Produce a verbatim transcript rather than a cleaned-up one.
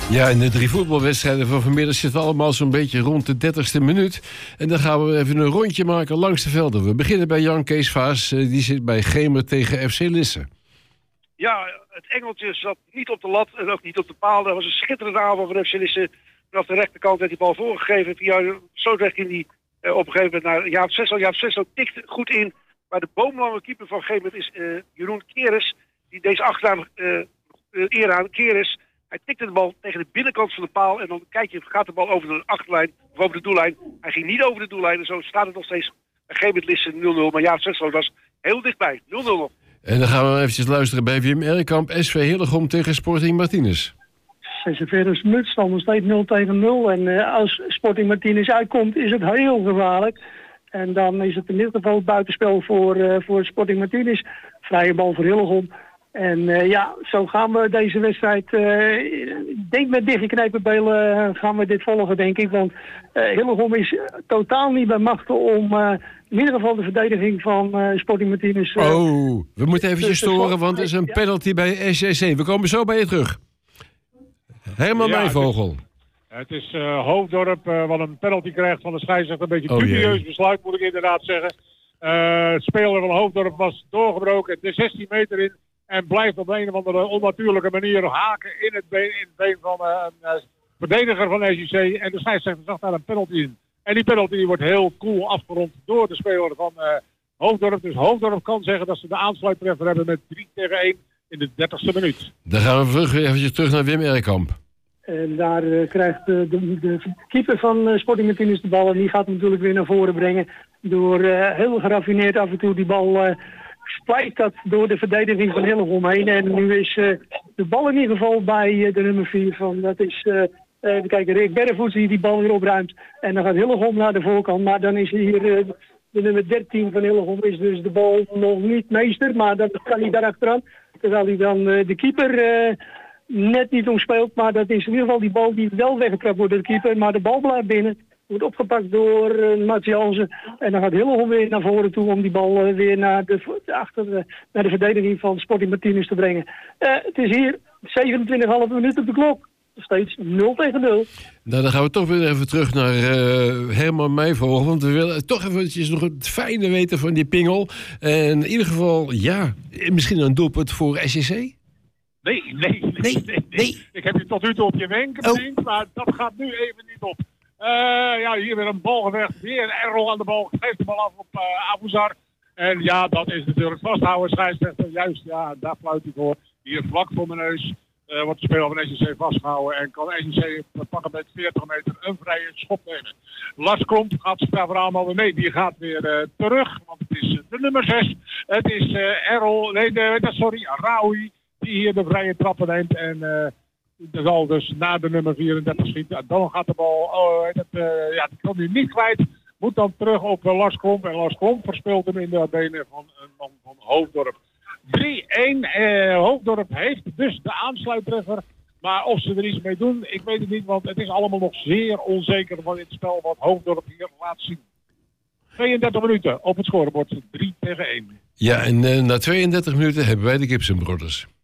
Ja, in de drie voetbalwedstrijden van vanmiddag zitten we allemaal zo'n beetje rond de dertigste minuut. En dan gaan we even een rondje maken langs de velden. We beginnen bij Jan Kees Vaas. Uh, die zit bij Gemert tegen F C Lisse. Ja, het engeltje zat niet op de lat en ook niet op de paal. Dat was een schitterende aanval van F C Lisse. Vanaf de rechterkant werd die bal voorgegeven. Via Zoutweg ging die uh, op een gegeven moment naar Jaap Zessel. Jaap Zessel tikt goed in. Maar de boomlange keeper van Gemert is uh, Jeroen Keres. Die deze achteraan uh, uh, eer aan Keres. Hij tikte de bal tegen de binnenkant van de paal. En dan kijk je, gaat de bal over de achterlijn of over de doellijn. Hij ging niet over de doellijn. En zo staat het nog steeds Gemert Lisse nul nul. Maar Jaap Zessel was heel dichtbij. nul nul nog. En dan gaan we eventjes luisteren bij Wim Erkamp. S V Hillegom tegen Sporting Martinez. zesenveertigste minuut, stand nog steeds nul tegen nul. En uh, als Sporting Martinez uitkomt, is het heel gevaarlijk. En dan is het in ieder geval buitenspel voor, uh, voor Sporting Martinez. Vrije bal voor Hillegom. En uh, ja, zo gaan we deze wedstrijd, uh, ik denk met dichtgeknepen belen uh, gaan we dit volgen, denk ik. Want uh, Hillegom is uh, totaal niet bij machten om uh, in ieder geval de verdediging van uh, Sporting Martinez... Uh, oh, we moeten eventjes storen, want er is een penalty bij S C C. We komen zo bij je terug. Herman ja, Mijnvogel. Het is uh, Hoofddorp uh, wat een penalty krijgt van de scheidsrechter. Een beetje oh, dubieus besluit, moet ik inderdaad zeggen. Uh, het speler van Hoofddorp was doorgebroken, de zestien meter in. En blijft op een of andere onnatuurlijke manier haken in het been, in het been van uh, een uh, verdediger van S C C. En de scheidsrechter zag daar een penalty in. En die penalty die wordt heel cool afgerond door de speler van uh, Hoofddorp. Dus Hoofddorp kan zeggen dat ze de aansluittreffer hebben met drie tegen één in de dertigste minuut. Dan gaan we terug, eventjes terug naar Wim Erkamp. En daar uh, krijgt uh, de, de keeper van uh, Sporting Martinez de bal. En die gaat hem natuurlijk weer naar voren brengen. Door uh, heel geraffineerd af en toe die bal... Uh, splijt dat door de verdediging van Hillegom heen. En nu is uh, de bal in ieder geval bij uh, de nummer vier van, dat is, uh, even kijken, Rick Berrevoets die die bal weer opruimt. En dan gaat Hillegom naar de voorkant. Maar dan is hier uh, de nummer dertien van Hillegom is dus de bal nog niet meester. Maar dat kan hij daar achteraan. Terwijl hij dan uh, de keeper uh, net niet omspeelt. Maar dat is in ieder geval die bal die wel weggetrapt wordt door de keeper. Maar de bal blijft binnen. Wordt opgepakt door uh, Mats Jansen. En dan gaat Hillegom weer naar voren toe om die bal uh, weer naar de, achter, uh, naar de verdediging van Sporting Martinez te brengen. Uh, het is hier zevenentwintig komma vijf minuten op de klok. Steeds nul tegen nul. Nou, dan gaan we toch weer even terug naar uh, Herman Mijnvogel. Want we willen toch eventjes nog het fijne weten van die pingel. En in ieder geval, ja, misschien een doelpunt voor S C C? Nee, nee, nee, nee, nee. nee. Ik heb je tot nu toe op je wenken bediend, oh. Maar dat gaat nu even niet op. Uh, ja, hier weer een bal gevecht. Weer Errol aan de bal. Geeft de bal af op uh, Abuzar. En ja, dat is natuurlijk vasthouden. Scheidsrechter. Juist, ja, daar fluit hij voor. Hier vlak voor mijn neus uh, wordt de speler van S C C vastgehouden. En kan S C C pakken met veertig meter een vrije schop nemen. Lars Klomp gaat het verhaal weer mee. Die gaat weer uh, terug. Want het is uh, de nummer zes. Het is uh, Errol. Nee, de, de, sorry, Raoui. Die hier de vrije trappen neemt. En... Uh, de zal dus na de nummer vierendertig schieten. Dan gaat de bal, oh, dat, uh, ja, die kan hij niet kwijt. Moet dan terug op uh, Lars Klomp. En Lars Klomp verspeelt hem in de benen van een man van Hoofddorp. drie één. Uh, Hoofddorp heeft dus de aansluittreffer. Maar of ze er iets mee doen, ik weet het niet. Want het is allemaal nog zeer onzeker van dit spel wat Hoofddorp hier laat zien. tweeëndertig minuten op het scorebord. drie tegen één. Ja, en uh, na tweeëndertig minuten hebben wij de Gibson Brothers.